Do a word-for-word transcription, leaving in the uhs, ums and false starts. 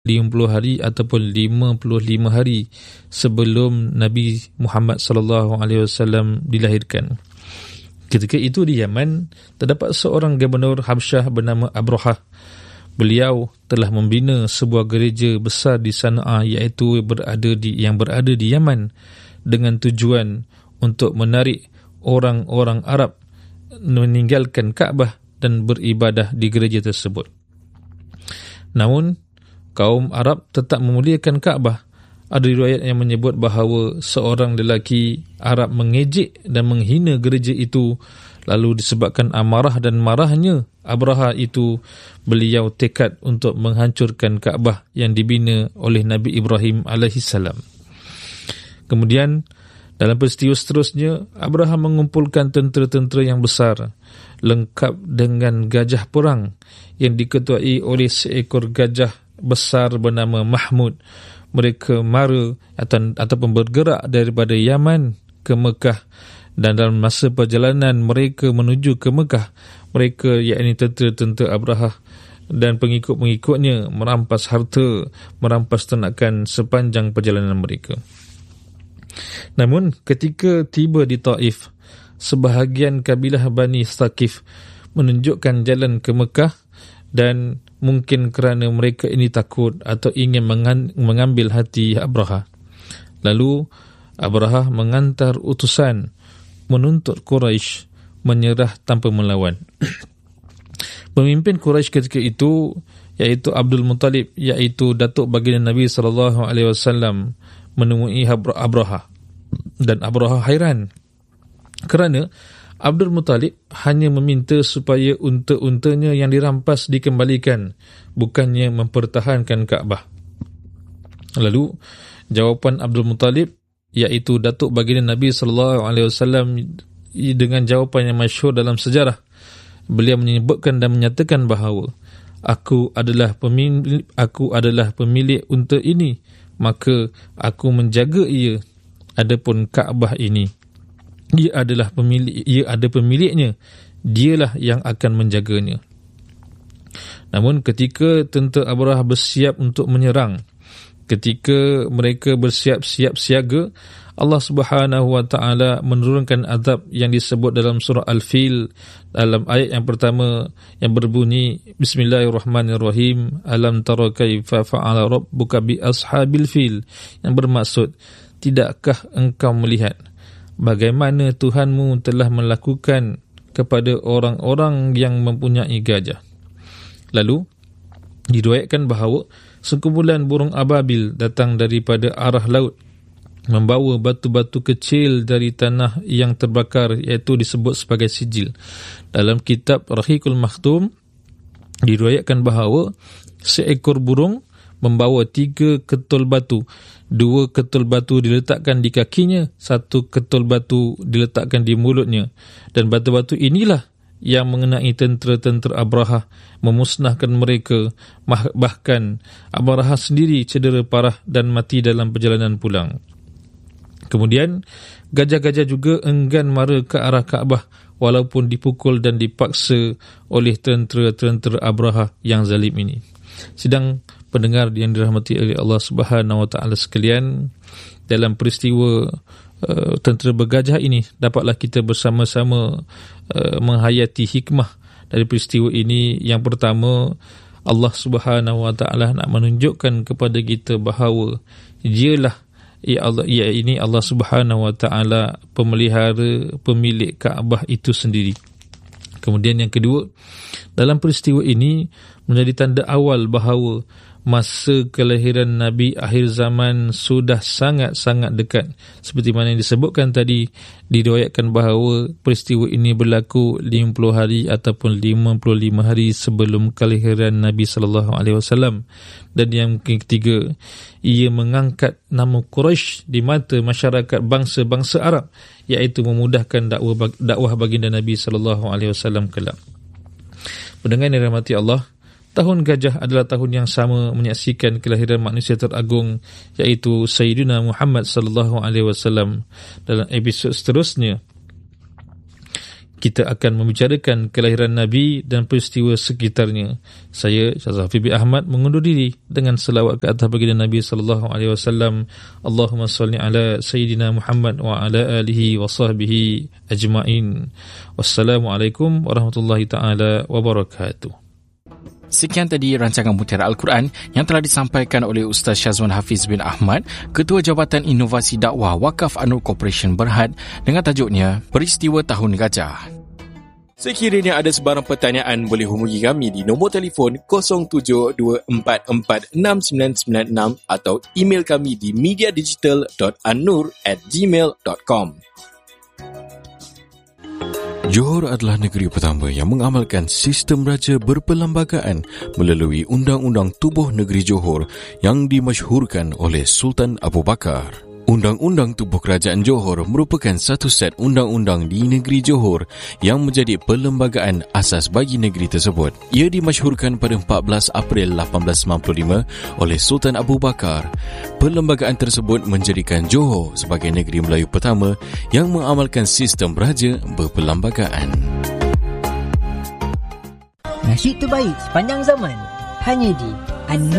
lima puluh hari ataupun lima puluh lima hari sebelum Nabi Muhammad sallallahu alaihi wasallam dilahirkan. Ketika itu di Yaman terdapat seorang gubernur Habsyah bernama Abrahah. Beliau telah membina sebuah gereja besar di Sana'a, iaitu berada di yang berada di Yaman, dengan tujuan untuk menarik orang-orang Arab meninggalkan Kaabah dan beribadah di gereja tersebut. Namun kaum Arab tetap memuliakan Kaabah. Ada riwayat yang menyebut bahawa seorang lelaki Arab mengejek dan menghina gereja itu. Lalu disebabkan amarah dan marahnya Abraha itu, beliau tekad untuk menghancurkan Kaabah yang dibina oleh Nabi Ibrahim alaihissalam. Kemudian dalam peristiwa seterusnya, Abraha mengumpulkan tentera-tentera yang besar, lengkap dengan gajah perang yang diketuai oleh seekor gajah besar bernama Mahmud. Mereka mara atau, ataupun bergerak daripada Yaman ke Mekah, dan dalam masa perjalanan mereka menuju ke Mekah, mereka yakni tentera-tentera Abraha dan pengikut-pengikutnya merampas harta, merampas ternakan sepanjang perjalanan mereka. Namun ketika tiba di Taif, sebahagian kabilah Bani Thaqif menunjukkan jalan ke Mekah, dan mungkin kerana mereka ini takut atau ingin mengambil hati Abraha. Lalu Abraha mengantar utusan menuntut Quraisy menyerah tanpa melawan. Pemimpin Quraisy ketika itu iaitu Abdul Muttalib, iaitu datuk baginda Nabi sallallahu alaihi wasallam, menemui Abraha, dan Abraha hairan kerana Abdul Muttalib hanya meminta supaya unta-untanya yang dirampas dikembalikan, bukannya mempertahankan Kaabah. Lalu jawapan Abdul Muttalib, iaitu datuk baginda Nabi sallallahu alaihi wasallam, dengan jawapan yang masyhur dalam sejarah. Beliau menyebutkan dan menyatakan bahawa aku adalah pemilik aku adalah pemilik unta ini, maka aku menjaga ia. Adapun Kaabah ini, ia adalah pemilik, ia ada pemiliknya, dialah yang akan menjaganya. Namun ketika tentera Abraha bersiap untuk menyerang, ketika mereka bersiap-siap siaga, Allah Subhanahu wa taala menurunkan azab yang disebut dalam surah Al-Fil dalam ayat yang pertama yang berbunyi Bismillahirrahmanirrahim, alam tara kaifa fa'ala rabbuka bi ashabil fil, yang bermaksud, tidakkah engkau melihat bagaimana Tuhanmu telah melakukan kepada orang-orang yang mempunyai gajah. Lalu diriwayatkan bahawa sekumpulan burung ababil datang daripada arah laut, membawa batu-batu kecil dari tanah yang terbakar, iaitu disebut sebagai sijil. Dalam kitab Rahiqul Makhtum diriwayatkan bahawa seekor burung membawa tiga ketul batu. Dua ketul batu diletakkan di kakinya, satu ketul batu diletakkan di mulutnya. Dan batu-batu inilah yang mengenai tentera-tentera Abraha, memusnahkan mereka. Bahkan Abraha sendiri cedera parah dan mati dalam perjalanan pulang. Kemudian gajah-gajah juga enggan mara ke arah Kaabah, walaupun dipukul dan dipaksa oleh tentera-tentera Abraha yang zalim ini. Sedang pendengar yang dirahmati oleh Allah Subhanahu wa taala sekalian, dalam peristiwa uh, tentera bergajah ini, dapatlah kita bersama-sama uh, menghayati hikmah dari peristiwa ini. Yang pertama, Allah Subhanahu wa taala nak menunjukkan kepada kita bahawa dialah ya Allah, ya ini Allah Subhanahu wa taala pemelihara, pemilik Kaabah itu sendiri. Kemudian yang kedua, dalam peristiwa ini menjadi tanda awal bahawa masa kelahiran Nabi akhir zaman sudah sangat-sangat dekat. Seperti mana yang disebutkan tadi, diriwayatkan bahawa peristiwa ini berlaku lima puluh hari ataupun lima puluh lima hari sebelum kelahiran Nabi sallallahu alaihi wasallam. Dan yang ketiga, ia mengangkat nama Quraisy di mata masyarakat bangsa-bangsa Arab, iaitu memudahkan dakwah dakwah baginda Nabi sallallahu alaihi wasallam kelak. Pendengar yang dirahmati Allah, tahun gajah adalah tahun yang sama menyaksikan kelahiran manusia teragung, iaitu Sayyidina Muhammad sallallahu alaihi wasallam. Dalam episod seterusnya kita akan membicarakan kelahiran Nabi dan peristiwa sekitarnya. Saya, Syazah Hafiz bin Ahmad, mengundur diri dengan selawat ke atas baginda Nabi sallallahu alaihi wasallam. Allahumma salli ala Sayyidina Muhammad wa ala alihi wa sahbihi ajma'in. Wassalamualaikum warahmatullahi ta'ala wabarakatuh. Sekian tadi rancangan Mutiara Al-Quran yang telah disampaikan oleh Ustaz Syazwan Hafiz bin Ahmad, Ketua Jabatan Inovasi Dakwah Wakaf An-Nur Corporation Berhad, dengan tajuknya Peristiwa Tahun Gajah. Sekiranya ada sebarang pertanyaan, boleh hubungi kami di nombor telefon kosong tujuh dua empat empat enam sembilan sembilan enam atau email kami di mediadigital dot annur at gmail dot com. Johor adalah negeri pertama yang mengamalkan sistem raja berperlembagaan melalui Undang-Undang Tubuh Negeri Johor yang dimasyhurkan oleh Sultan Abu Bakar. Undang-Undang Tubuh Kerajaan Johor merupakan satu set undang-undang di negeri Johor yang menjadi perlembagaan asas bagi negeri tersebut. Ia dimasyhurkan pada empat belas April lapan belas sembilan puluh lima oleh Sultan Abu Bakar. Perlembagaan tersebut menjadikan Johor sebagai negeri Melayu pertama yang mengamalkan sistem raja berperlembagaan. Nasyid terbaik sepanjang zaman hanya di An-Nur.